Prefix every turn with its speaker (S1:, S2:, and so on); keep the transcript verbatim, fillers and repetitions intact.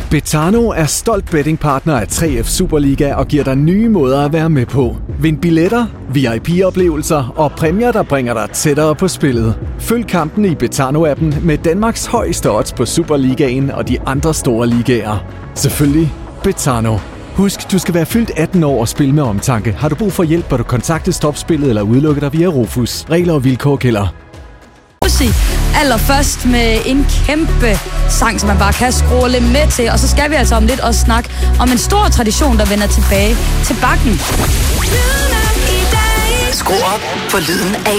S1: Betano er stolt bettingpartner af tre F Superliga og giver dig nye måder at være med på. Vind billetter, V I P-oplevelser og præmier, der bringer dig tættere på spillet. Følg kampen i Betano-appen med Danmarks højeste odds på Superligaen og de andre store ligaer. Selvfølgelig Betano. Husk, du skal være fyldt atten år og spille med omtanke. Har du brug for hjælp, bør du kontakte Stopspillet eller udelukke dig via Rufus. Regler og vilkår gælder.
S2: Allerførst med en kæmpe sang, som man bare kan skrue lidt med til. Og så skal vi altså om lidt også snakke om en stor tradition, der vender tilbage til bakken.
S3: Skru op for lyden af